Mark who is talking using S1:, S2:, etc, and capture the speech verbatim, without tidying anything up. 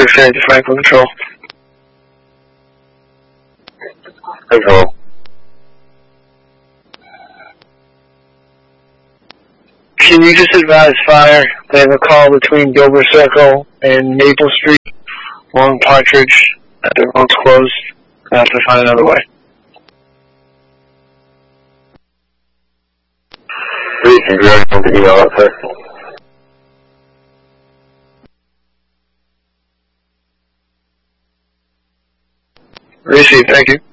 S1: referring to Franklin Patrol.
S2: Control.
S1: Can you just advise fire? They have a call between Gilbert Circle and Maple Street along Partridge that the road's closed. I have to find another way.
S2: Please, if you already sent the email out, sir.
S1: Received, thank you.